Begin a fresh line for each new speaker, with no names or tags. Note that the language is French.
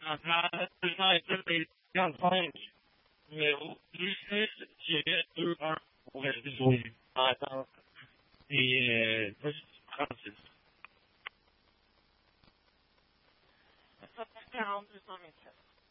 他也是被让他没有就是7-2-2，我也是属于当也不是这样子。
这样子上面去。